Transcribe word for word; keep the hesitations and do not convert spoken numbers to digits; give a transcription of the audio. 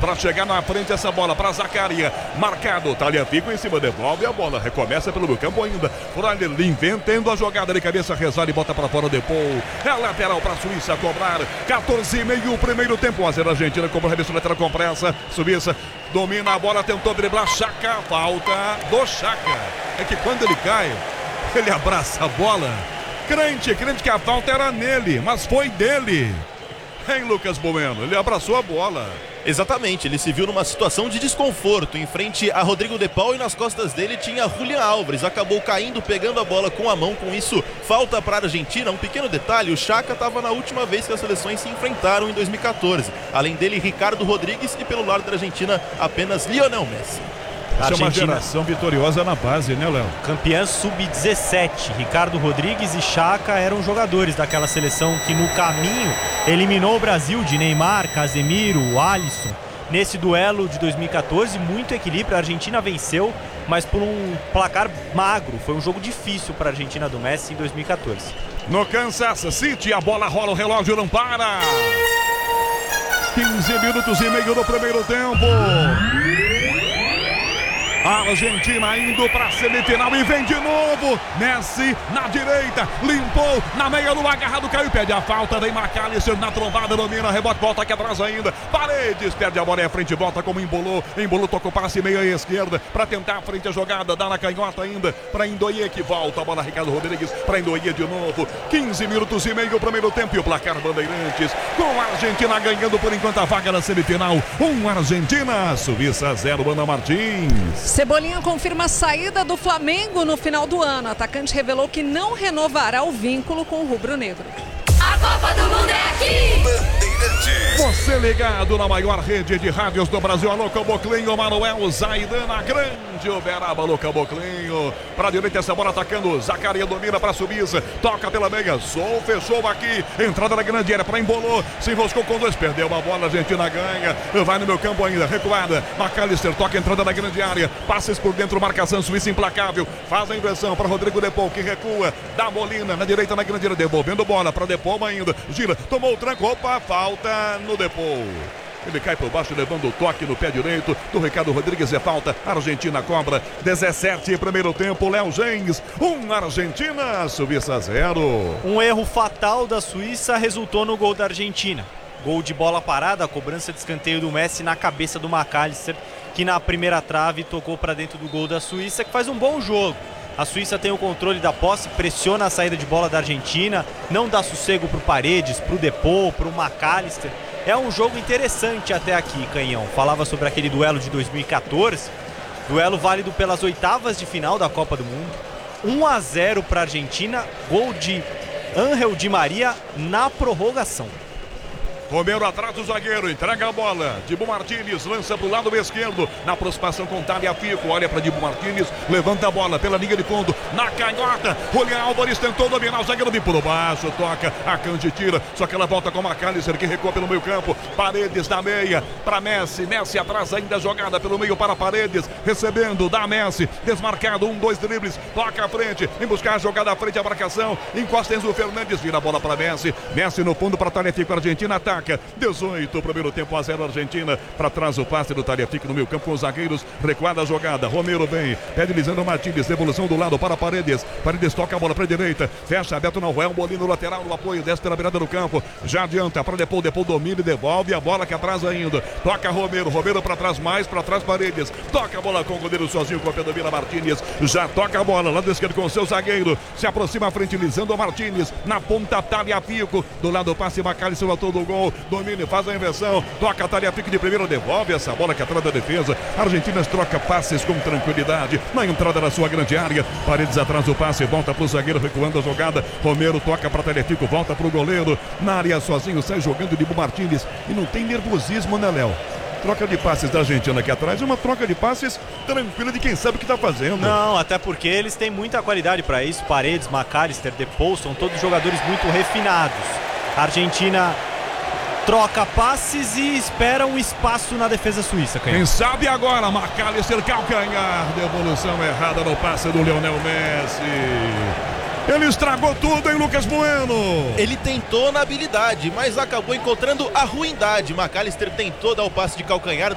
para chegar na frente essa bola para Zaccaria. Marcado, Tagliafico em cima, devolve a bola. Recomeça pelo meio campo ainda. Froilin vem tendo a jogada de cabeça, resvala e bota para fora o Depou. É lateral para a Suíça cobrar. quatorze e meio, primeiro tempo. a zero Argentina, cobra reverso lateral com pressa. Suíça domina a bola, tentou driblar. Chaka, falta do Chaka. É que quando ele cai, ele abraça a bola. Crente, crente que a falta era nele, mas foi dele. Hein, Lucas Bueno? Ele abraçou a bola. Exatamente, ele se viu numa situação de desconforto em frente a Rodrigo de Paul e nas costas dele tinha Julián Álvares, acabou caindo, pegando a bola com a mão, com isso falta para a Argentina. Um pequeno detalhe, o Chaka estava na última vez que as seleções se enfrentaram em dois mil e catorze, além dele Ricardo Rodrigues e pelo lado da Argentina apenas Lionel Messi. Essa é uma geração vitoriosa na base, né, Léo? Campeã sub dezessete. Ricardo Rodrigues e Chaka eram jogadores daquela seleção que no caminho eliminou o Brasil de Neymar, Casemiro, Alisson. Nesse duelo de dois mil e catorze, muito equilíbrio. A Argentina venceu, mas por um placar magro. Foi um jogo difícil para a Argentina do Messi em dois mil e catorze. No Kansas City, a bola rola, o relógio não para. quinze minutos e meio do primeiro tempo. A Argentina indo para a semifinal e vem de novo. Messi na direita, limpou na meia lua, agarrado, caiu, pede a falta. Vem McAllister na trombada, domina, rebote, volta aqui atrás ainda. Paredes perde a bola, é a frente, volta como embolou. Embolou, tocou passe meia e esquerda para tentar a frente a jogada, dá na canhota ainda para Ndoye que volta a bola. Ricardo Rodrigues para Ndoye de novo. quinze minutos e meio o primeiro tempo e o placar Bandeirantes com a Argentina ganhando por enquanto a vaga na semifinal. Um Argentina, Suíça zero, Ana Martins. Cebolinha confirma a saída do Flamengo no final do ano. O atacante revelou que não renovará o vínculo com o rubro-negro. A Copa do Mundo é aqui! Bandeirantes. Você ligado na maior rede de rádios do Brasil. Alô, Caboclinho, Manuel Zaidana, grande Uberaba, alô, Caboclinho. Pra direita essa bola atacando, Zaccaria domina pra Suíça, toca pela meia, Sol fechou aqui, entrada na grande área pra Embolou, se enroscou com dois, perdeu uma bola, a Argentina ganha, vai no meu campo ainda, recuada, McAllister toca entrada na grande área, passes por dentro, marcação Suíça implacável, faz a inversão pra Rodrigo de Paul que recua, dá Molina na direita na grande área, devolvendo bola pra De Paul ainda, gira, tomou o tranco, opa, falta no De Paul. Ele cai por baixo, levando o toque no pé direito do Ricardo Rodrigues. É falta. Argentina cobra. dezessete, primeiro tempo. Léo Gens. Um Argentina. Suíça zero. Um erro fatal da Suíça resultou no gol da Argentina. Gol de bola parada, a cobrança de escanteio do Messi na cabeça do McAllister, que na primeira trave tocou para dentro do gol da Suíça, que faz um bom jogo. A Suíça tem o controle da posse, pressiona a saída de bola da Argentina, não dá sossego para o Paredes, para o De Paul, para o McAllister. É um jogo interessante até aqui, Canhão. Falava sobre aquele duelo de dois mil e catorze, duelo válido pelas oitavas de final da Copa do Mundo. um a zero para a Argentina, gol de Ángel Di Maria na prorrogação. Romero atrás do zagueiro, entrega a bola. Dibu Martínez lança para o lado esquerdo. Na aproximação com Tagliafico. Olha para Dibu Martínez, levanta a bola pela linha de fundo. Na canhota, Julián Álvares tentou dominar o zagueiro de por baixo. Toca, a Cante tira. Só que ela volta com McAllister que recua pelo meio campo. Paredes da meia para Messi. Messi atrás ainda a jogada pelo meio para Paredes. Recebendo da Messi. Desmarcado, um, dois dribles. Toca à frente. Em buscar a jogada à frente, a marcação. Encosta Enzo Fernandes. Vira a bola para Messi. Messi no fundo para Tagliafico. Argentina ataca. dezoito, primeiro tempo, a zero Argentina. Para trás o passe do Tagliafico no meio campo com os zagueiros. Recuada a jogada. Romero vem. Pede Lisandro Martínez. Devolução do lado para Paredes. Paredes toca a bola para a direita. Fecha Beto Nahuel. Molino lateral no apoio. Desce pela beirada do campo. Já adianta para Depou. Depou domina e devolve a bola que atrás ainda. Toca Romero. Romero para trás mais. Para trás Paredes. Toca a bola com o goleiro sozinho com a Pedro Martínez. Já toca a bola. Lado esquerdo com o seu zagueiro. Se aproxima à frente Lisandro Martínez. Na ponta Tagliafico. Do lado passe McAllister matou do gol. Domina, faz a inversão, toca a Tagliafico de primeiro, devolve essa bola que atrás da defesa. Argentina troca passes com tranquilidade na entrada da sua grande área. Paredes atrás do passe, volta para o zagueiro, recuando a jogada. Romero toca para Tagliafico, volta para o goleiro. Na área sozinho, sai jogando Dibu Martínez. E não tem nervosismo, né, Léo? Troca de passes da Argentina aqui atrás, uma troca de passes tranquila de quem sabe o que está fazendo. Não, até porque eles têm muita qualidade para isso. Paredes, McAllister, De Paul, são todos jogadores muito refinados. A Argentina troca passes e espera um espaço na defesa suíça. Quem sabe agora, McAllister, calcanhar, devolução errada no passe do Lionel Messi. Ele estragou tudo, hein, Lucas Bueno? Ele tentou na habilidade, mas acabou encontrando a ruindade. McAllister tentou dar o passe de calcanhar,